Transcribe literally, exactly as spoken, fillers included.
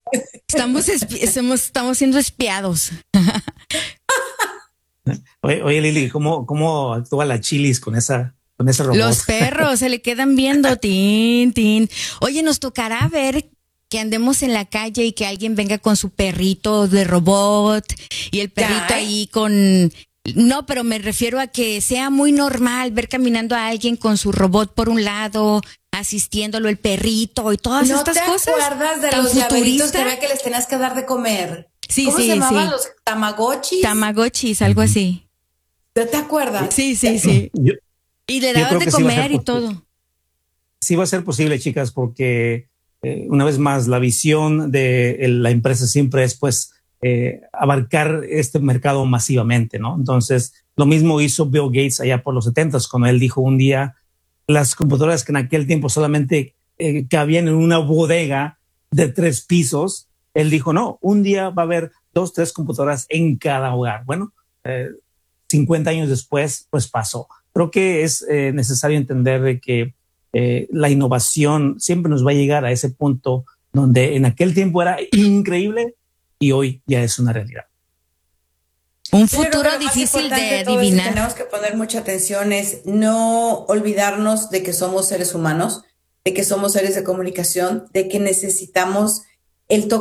Estamos, espi- estamos, estamos siendo espiados. Oye, oye, Lili, ¿cómo, cómo actúa la Chilis con esa, con ese robot? Los perros se le quedan viendo, tin, tin. Oye, nos tocará ver que andemos en la calle y que alguien venga con su perrito de robot y el Ya, perrito ¿eh? ahí con... No, pero me refiero a que sea muy normal ver caminando a alguien con su robot por un lado, asistiéndolo el perrito y todas ¿No estas te cosas. acuerdas de Tan los llaveritos que futurista. había que les tenías que dar de comer? Sí, ¿Cómo se sí, llamaban sí. los tamagotchis? Tamagotchis, algo así. ¿No te acuerdas? Sí, sí, sí. Yo, Y le yo dabas creo de que sí va a ser comer y posible. todo. Sí va a ser posible, chicas, porque eh, una vez más la visión de el- la empresa siempre es pues eh, abarcar este mercado masivamente, ¿no? Entonces, lo mismo hizo Bill Gates allá por los setentas, cuando él dijo un día las computadoras que en aquel tiempo solamente eh, cabían en una bodega de tres pisos, él dijo, no, un día va a haber dos, tres computadoras en cada hogar. Bueno, eh, cincuenta años después, pues pasó. Creo que es eh, necesario entender de que eh, la innovación siempre nos va a llegar a ese punto donde en aquel tiempo era increíble y hoy ya es una realidad. Un Yo creo que futuro lo más difícil importante de de todo es que adivinar. tenemos que poner mucha atención es no olvidarnos de que somos seres humanos, de que somos seres de comunicación, de que necesitamos el toque